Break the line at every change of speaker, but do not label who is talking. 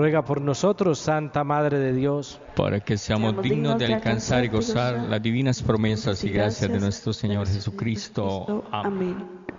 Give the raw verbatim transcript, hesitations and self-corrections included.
Ruega por nosotros, Santa Madre de Dios,
para que seamos dignos de alcanzar y gozar las divinas promesas y gracias de nuestro Señor Jesucristo. Amén.